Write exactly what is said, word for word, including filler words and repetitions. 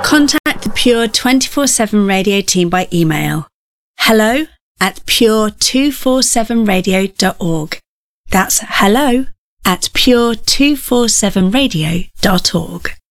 Contact the Pure twenty-four seven Radio team by email. hello at pure two forty-seven radio dot org. That's hello at pure two forty-seven radio dot org.